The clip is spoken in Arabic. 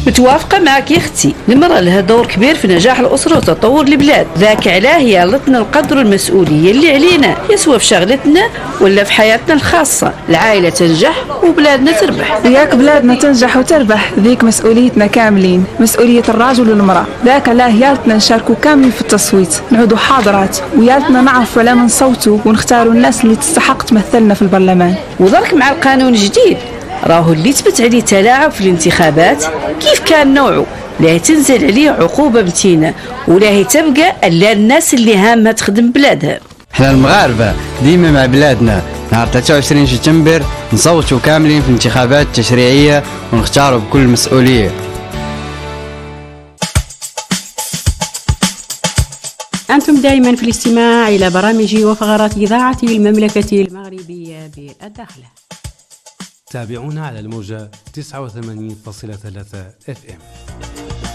متوافقة معك يا اختي، المرأة لها دور كبير في نجاح الأسرة وتطور البلاد، ذاك علاه يالتنا القدر المسؤولية اللي علينا، يسوى في شغلتنا ولا في حياتنا الخاصة. العائلة تنجح وبلادنا تربح. وياك بلادنا تنجح وتربح، ذيك مسؤوليتنا كاملين، مسؤولية الراجل والمرأة. ذاك علاه يالتنا نشاركوا كاملين في التصويت، نعودوا حاضرات، ويالتنا نعرفوا على من صوتوا ونختاروا الناس اللي تستحق تمثلنا في البرلمان. وذلك مع القانون الجديد راهو اللي تبت عليه تلاعب في الانتخابات كيف كان نوعه، لا تنزل عليه عقوبة متينة ولا تبقى الا الناس اللي هامها تخدم بلادها. احنا المغاربة ديما مع بلادنا. نهار 23 سبتمبر نصوتوا كاملين في الانتخابات التشريعية ونختاروا بكل مسؤولية. أنتم دائما في الاستماع إلى برامج وفقرات إذاعة المملكة المغربية بالداخل. تابعونا على الموجة 89.3 FM.